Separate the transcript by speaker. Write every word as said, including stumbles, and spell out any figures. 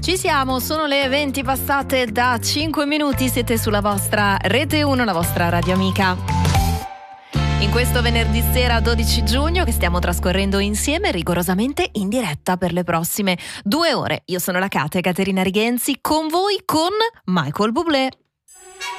Speaker 1: Ci siamo, sono le venti passate da cinque minuti, siete sulla vostra Rete uno, la vostra radio amica. In questo venerdì sera dodici giugno che stiamo trascorrendo insieme rigorosamente in diretta per le prossime due ore. Io sono la Kate, Caterina Righenzi, con voi con Michael Bublé.